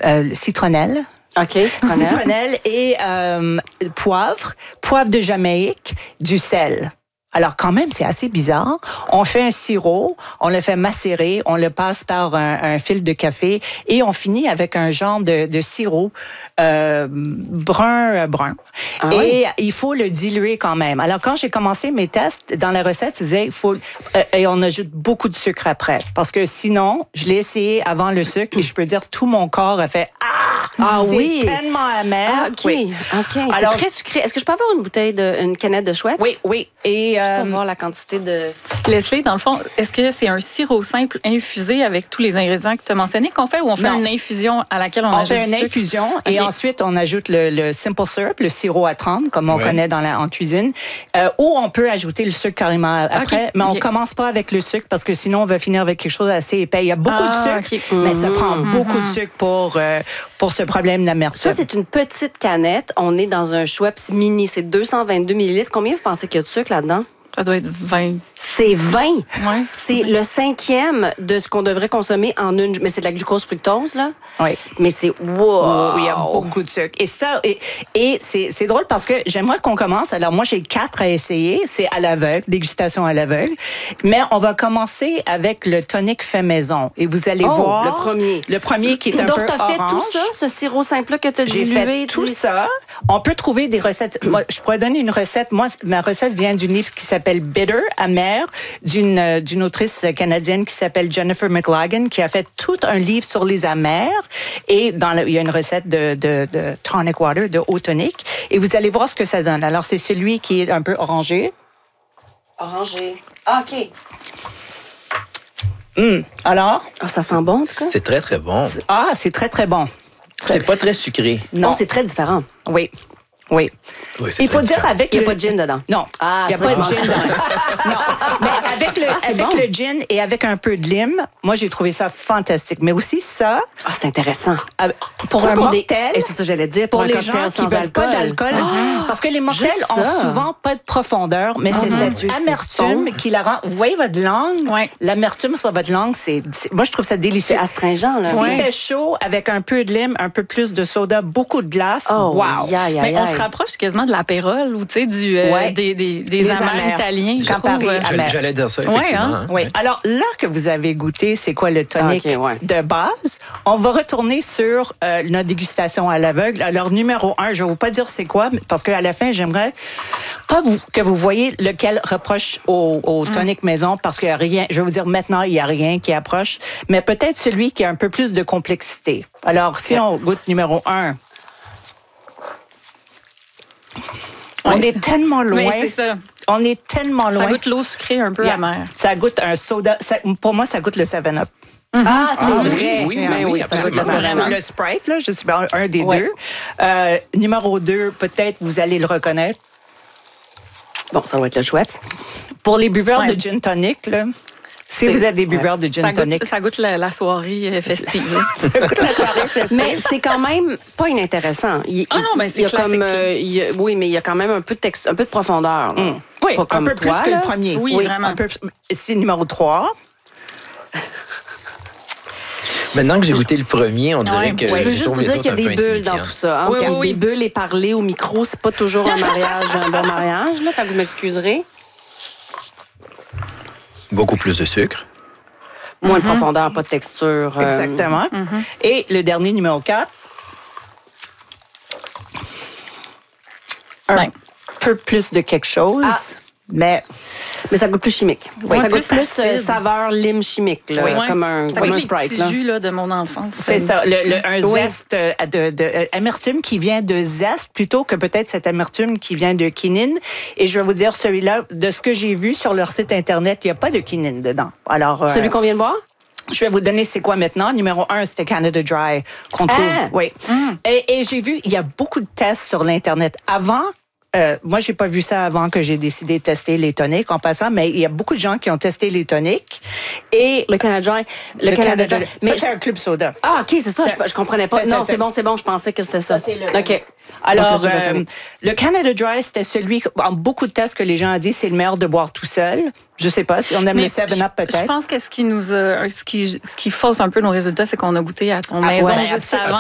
citronnelle. OK, Citronnelle et poivre de Jamaïque, du sel. Alors, quand même, c'est assez bizarre. On fait un sirop, on le fait macérer, on le passe par un fil de café et on finit avec un genre de sirop brun. Ah et oui? il faut le diluer quand même. Alors, quand j'ai commencé mes tests, dans la recette, il disait, et on ajoute beaucoup de sucre après. Parce que sinon, je l'ai essayé avant le sucre et je peux dire, tout mon corps a fait, oui. C'est tellement amer. Ah, OK. Oui. OK. Alors, c'est très sucré. Est-ce que je peux avoir une canette de Schweppes? Oui. Et Je peux voir la quantité de... Leslie, dans le fond, est-ce que c'est un sirop simple infusé avec tous les ingrédients que tu as mentionnés qu'on fait ou on fait une infusion à laquelle on ajoute fait une du sucre? infusion et ensuite on ajoute le simple syrup, le sirop à 30, comme on connaît en cuisine, ou on peut ajouter le sucre carrément après, mais on commence pas avec le sucre parce que sinon on va finir avec quelque chose d'assez épais. Il y a beaucoup de sucre, mais ça prend beaucoup de sucre pour ce problème d'amertume. Ça, c'est une petite canette. On est dans un Schweppes mini. C'est 222 millilitres. Combien vous pensez qu'il y a de sucre là-dedans? Ça doit être 20. C'est 20. Ouais. C'est le 5e de ce qu'on devrait consommer en une... Mais c'est de la glucose fructose, là? Oui. Mais c'est... Wow! Il y a beaucoup de sucre. Et ça, et c'est drôle parce que j'aimerais qu'on commence. Alors, moi, j'ai 4 à essayer. C'est à l'aveugle, dégustation à l'aveugle. Mais on va commencer avec le tonic fait maison. Et vous allez voir... le premier. Le premier qui est un peu orange. Donc, t'as fait tout ça, ce sirop simple-là que t'as dilué? J'ai fait tout ça. On peut trouver des recettes. Moi, je pourrais donner une recette. Moi, ma recette vient d'une livre qui s'appelle Bitter, amer, d'une autrice canadienne qui s'appelle Jennifer McLagan, qui a fait tout un livre sur les amers. Et il y a une recette de tonic water, de eau tonique. Et vous allez voir ce que ça donne. Alors, c'est celui qui est un peu orangé. Orangé. Ah, OK. Alors? Ah, ça sent bon, en tout cas? C'est très, très bon. C'est très, très bon. C'est pas très sucré. Non, c'est très différent. Oui. Oui, Il faut dire avec Il n'y a pas de gin dedans. Non. Ah, il n'y a pas de gin dedans. Non. Mais avec le gin et avec un peu de lime, moi, j'ai trouvé ça fantastique. Mais aussi ça... Ah, c'est intéressant. Pour un mocktail... Et c'est ça que j'allais dire. Pour un les cocktail gens qui sans veulent alcool. pas d'alcool. Parce que les mocktails Juste ont ça. souvent pas de profondeur, mais c'est cette Dieu, c'est amertume bon. qui la rend... Vous voyez votre langue? Ouais. L'amertume sur votre langue, moi, je trouve ça délicieux. C'est astringent, là. S'il fait chaud, avec un peu de lime, un peu plus de soda, beaucoup de glace, wow! Mais on se rapproche quasiment de l'apérole ou, tu sais, des amers italiens. je trouve. J'allais dire ça, effectivement. Oui. Alors, là que vous avez goûté, c'est quoi le tonic de base? On va retourner sur notre dégustation à l'aveugle. Alors, numéro 1, je ne vais vous pas dire c'est quoi, parce qu'à la fin, j'aimerais pas que vous voyez lequel reproche au tonic maison, parce qu'il n'y a rien. Je vais vous dire maintenant, il n'y a rien qui approche, mais peut-être celui qui a un peu plus de complexité. Alors, si on goûte numéro 1, on est tellement loin. Oui, c'est ça. On est tellement loin. Ça goûte l'eau sucrée un peu amère. Ça goûte un soda. Pour moi, ça goûte le 7-Up. Ah, c'est vrai. Oui, ça goûte le absolument. 7-Up. Le Sprite, là, je sais pas, un des deux. Numéro 2, peut-être vous allez le reconnaître. Bon, ça va être le Schweppes. Pour les buveurs de gin tonic, là, si vous êtes des buveurs de gin tonic. Ça goûte la soirée festive. Mais c'est quand même pas inintéressant. Mais c'est classique. Oui, mais il y a quand même un peu de profondeur. Là. Oui, Pas comme un peu plus que le premier. Oui, vraiment. C'est numéro 3. Maintenant que j'ai goûté le premier, on dirait que Je veux juste trouve vous les dire qu'il y a autres un des peu bulles dans insignifiants. tout ça. Hein? Des bulles et parler au micro, c'est pas toujours un bon mariage. Là, vous m'excuserez. Beaucoup plus de sucre. Moins de profondeur, pas de texture. Exactement. Et le dernier, numéro 4. Un peu plus de quelque chose, mais ça goûte plus chimique. Oui, ça goût plus saveur lime chimique, là, comme un Sprite. Sprite. C'est jus là, de mon enfance. c'est ça, un zeste de amertume qui vient de zeste plutôt que peut-être cette amertume qui vient de quinine. Et je vais vous dire, celui-là, de ce que j'ai vu sur leur site Internet, il n'y a pas de quinine dedans. Alors, celui qu'on vient de boire? Je vais vous donner c'est quoi maintenant. Numéro 1, c'était Canada Dry qu'on trouve. Oui. Et j'ai vu, il y a beaucoup de tests sur l'Internet. Avant, moi, j'ai pas vu ça avant que j'ai décidé de tester les toniques en passant, mais il y a beaucoup de gens qui ont testé les toniques. Et le Canada Dry. Le Canada Dry. Mais c'est un club soda. Ah, OK, c'est ça. Je comprenais pas. Non, c'est bon. Je pensais que c'était ça. OK. Alors, le Canada Dry, c'était celui, en beaucoup de tests que les gens ont dit, c'est le meilleur de boire tout seul. Je sais pas si on aime le 7-Up peut-être. Je pense que ce qui fausse un peu nos résultats, c'est qu'on a goûté à ton maison juste avant.